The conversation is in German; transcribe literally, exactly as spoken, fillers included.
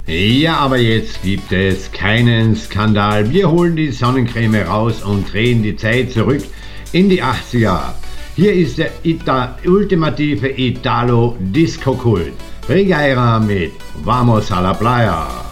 Ja, aber jetzt gibt es keinen Skandal. Wir holen die Sonnencreme raus und drehen die Zeit zurück in die achtziger. Hier ist der Ita ultimative Italo-Disco-Kult. Regueira mit Vamos a la Playa.